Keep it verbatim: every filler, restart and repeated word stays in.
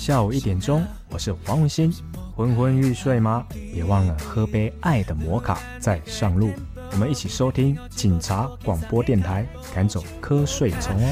下午一点钟，我是黄文欣。昏昏欲睡吗？别忘了喝杯爱的摩卡再上路。我们一起收听警察广播电台，赶走瞌睡虫哦。